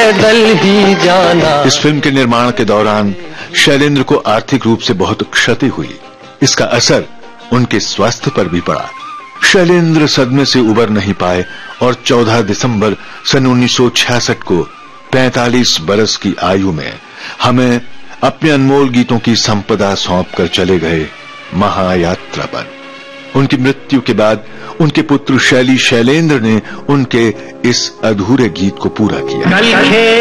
पैदल ही जाना। इस फिल्म के निर्माण के दौरान शैलेंद्र को आर्थिक रूप से बहुत क्षति हुई। इसका असर उनके स्वास्थ्य पर भी पड़ा। शैलेंद्र सदमे से उबर नहीं पाए और 14 दिसंबर सन 1966 को 45 बरस की आयु में हमें अपने अनमोल गीतों की संपदा सौंपकर चले गए महायात्रा पर। उनकी मृत्यु के बाद उनके पुत्र शैली शैलेंद्र ने उनके इस अधूरे गीत को पूरा किया।